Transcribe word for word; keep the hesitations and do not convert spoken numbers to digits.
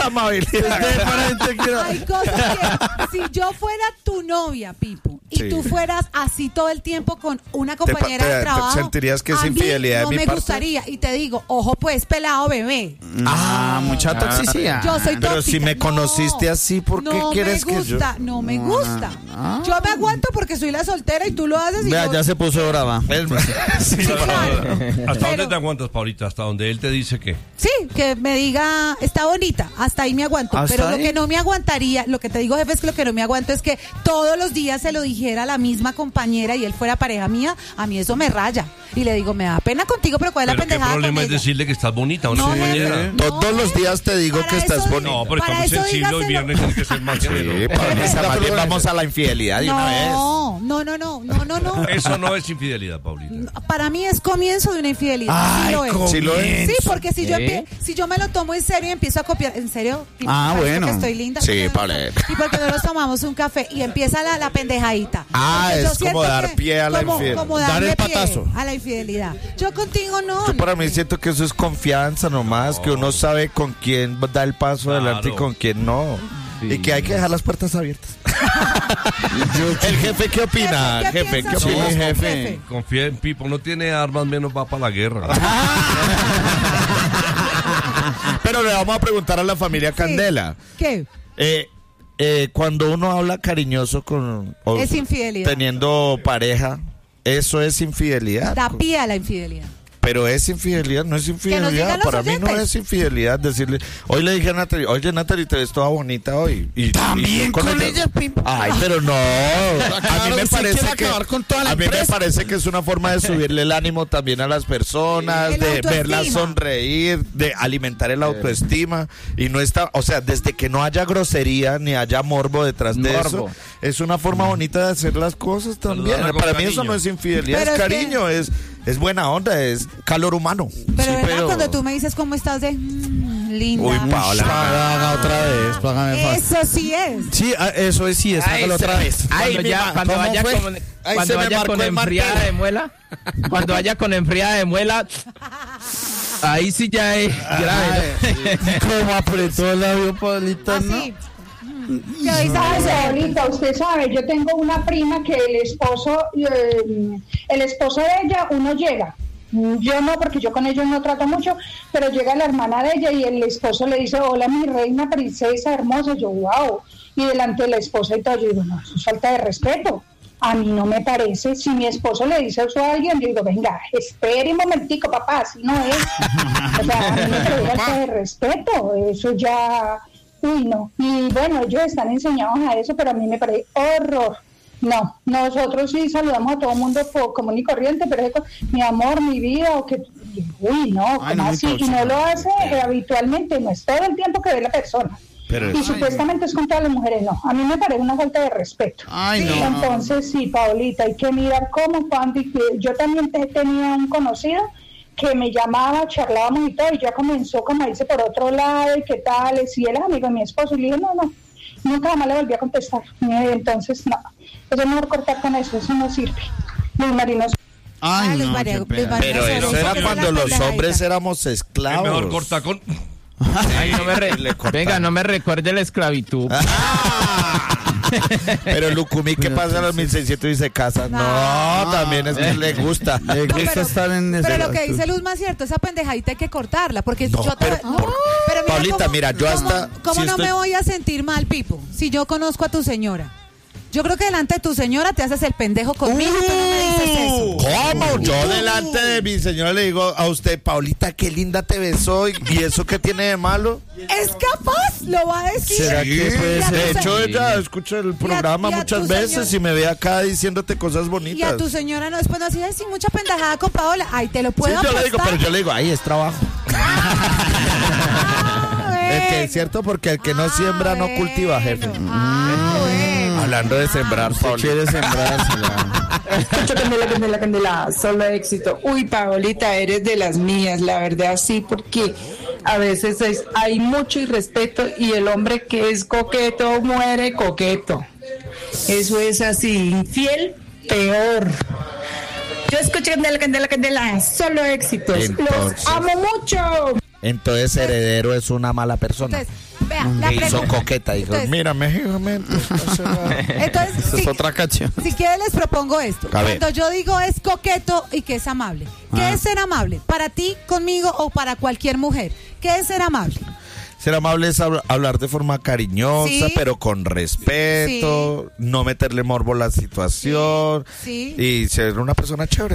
amabilidad. Hay cosas que, si yo fuera tu novia, Pipo, y sí. tú fueras así todo el tiempo con una compañera te, te, de trabajo, te sentirías que es infidelidad no de mi me parte? gustaría. Y te digo, ojo pues, pelado bebé. Ah, mucha toxicidad. Yo soy tóxica. Pero si me conociste no, así, ¿por qué no quieres me gusta, que yo? No me gusta, no. Yo me aguanto porque soy la soltera y tú lo haces. Y Vea, yo... ya se puso brava. Sí, claro. ¿Hasta Pero... dónde te aguantas, Paulita? ¿Hasta donde él te dice que? Sí, que me diga, está bonita, hasta ahí me aguanto. Pero ahí? Lo que no me aguantaría, lo que te digo, jefe, es que lo que no me aguanto es que todos los días se lo dijera a la misma compañera y él fuera pareja mía. A mí eso me raya. Y le digo, me da pena contigo, pero ¿cuál es la pendejada? ¿Qué problema es decirle que estás bonita a una no, compañera? No, Todos los días te digo que estás bonita. No, pero está muy sensible, hoy viernes tiene que ser más severo. Sí, para mí vamos a la infidelidad de no, una vez. No, no, no, no, no, no, no. Eso no es infidelidad, Paulita. Para mí es comienzo de una infidelidad. Ay, sí lo es. ¿Sí lo es? Sí, porque si yo, empie- si yo me lo tomo en serio y empiezo a copiar, ¿en serio? Ah, bueno. Que estoy linda. Sí, vale. Y porque no nos tomamos un café y empieza la, la pendejadita. Ah, Porque yo es como siento dar que- pie a la como- infidelidad. como Dar darle el pie patazo. a la infidelidad. Yo contigo no. Yo para no. mí siento que eso es confianza nomás, no. que uno sabe con quién da el paso claro. adelante y con quién no. Sí. Y que hay que dejar las puertas abiertas. ¿El jefe qué opina? ¿Qué, qué jefe, ¿qué sí, opina? jefe? jefe. Confía en Pipo, no tiene armas, menos va para la guerra. Pero le vamos a preguntar a la familia sí. Candela. ¿Qué? Eh, eh, cuando uno habla cariñoso con... O, es infidelidad. Teniendo pareja, eso es infidelidad. Da pie a la infidelidad. Pero es infidelidad, no es infidelidad. Para mí no es infidelidad decirle. Hoy le dije a Natalie, oye Natalie, te ves toda bonita hoy. Y, También y con, con ella, Pipo. Ay, pero no. Claro, a mí me parece que con toda la a mí me parece que es una forma de subirle el ánimo también a las personas, el de autoestima. verlas sonreír, de alimentar el autoestima y no está, o sea, desde que no haya grosería ni haya morbo detrás de morbo. Eso, es una forma bonita de hacer las cosas también. Para mí cariño. Eso no es infidelidad, pero es, es cariño, que... es es buena onda, es calor humano. Pero, sí, ¿verdad? pero... Cuando tú me dices cómo estás de mmm, linda. Uy, Paola. Haga otra vez, págame fácil. Eso sí es. Sí, eso es, sí es. Hágalo otra vez. Cuando, Ay, ya, cuando vaya fue? con, Ay, cuando vaya con enfriada de muela, cuando vaya con enfriada de muela, ahí sí ya es grave. ¿Cómo apretó el labio, Paulita? Así. ¿Qué dice Paulita? Usted sabe, yo tengo una prima que el esposo, eh, el esposo de ella, uno llega. Yo no, porque yo con ellos no trato mucho, pero llega la hermana de ella y el esposo le dice, hola mi reina, princesa, hermosa. Yo, wow. Y delante de la esposa y todo, yo digo, no, eso es falta de respeto. A mí no me parece. Si mi esposo le dice eso a alguien, yo digo, venga, espere un momentico, papá, así no es. O sea, a mí me parece falta de respeto. Eso ya... Uy, no. Y bueno, ellos están enseñados a eso, pero a mí me parece horror. No, nosotros sí saludamos a todo el mundo por común y corriente, pero es mi amor, mi vida, o que... Uy, no, Ay, como no, así, y no lo hace eh, habitualmente, no es todo el tiempo que ve la persona. Pero y supuestamente es con todas las mujeres, no. A mí me parece una falta de respeto. Ay, no. Entonces, sí, Paulita, hay que mirar cómo, cuándo, y que yo también te, tenía un conocido que me llamaba, charlábamos y todo, y ya comenzó como a irse por otro lado, y qué tal, si él es amigo de mi esposo, y le dije, no, no, nunca jamás le volví a contestar. Entonces, no, es mejor cortar con eso, eso no sirve. Luis Marino. Ay, ah, no, María, pero eso era cuando los hombres éramos esclavos. Es mejor cortar con... Ay, no me re... Venga, no me recuerde la esclavitud. Pero Lucumí, ¿qué pasa a los mil seiscientos y se casa? No, no, también es que le gusta. Le gusta no, pero, estar en ese pero lo que dice Luzma es cierto, esa pendejadita hay que cortarla, porque no, yo te... pero, no, por, pero mira, Paulita, cómo, mira, yo cómo, hasta... ¿Cómo si no estoy... me voy a sentir mal, Pipo, si yo conozco a tu señora? Yo creo que delante de tu señora te haces el pendejo conmigo, uh, tú no me dices eso. ¿Cómo? Yo delante de mi señora le digo a usted, Paulita, qué linda te besó, ¿y eso qué tiene de malo? Es capaz, lo va a decir. ¿Será sí, que puede ser? De hecho, sí. ella escucha el programa y a, y a muchas veces señor... y me ve acá diciéndote cosas bonitas. Y a tu señora no, después no así, sí, mucha pendejada con Paola. Ay, te lo puedo sí, yo apostar. le digo, pero yo le digo, ahí es trabajo. Ah, es que es cierto, porque el que no ah, siembra no bueno. cultiva, jefe. Ah, bueno. Hablando de sembrar, si quiere sembrar, Escucha, Candela, Candela, Candela, solo éxito. Uy, Paolita, eres de las mías, la verdad, sí, porque a veces es, hay mucho irrespeto y el hombre que es coqueto muere coqueto. Eso es así, infiel, peor. Yo escucho, Candela, Candela, Candela, solo éxitos. Entonces... Los amo mucho. entonces heredero es una mala persona. Entonces, vea, la que hizo pregunta. coqueta, dijo, Entonces- mira, mágicamente. Entonces, Esa es si, otra canción. si quieren les propongo esto. A ver. Cuando yo digo es coqueto y que es amable. ¿Qué Ah. es ser amable? Para ti, conmigo o para cualquier mujer. ¿Qué es ser amable? Ser amable es hab- hablar de forma cariñosa, Sí. pero con respeto, no meterle morbo a la situación Sí. y ser una persona chévere.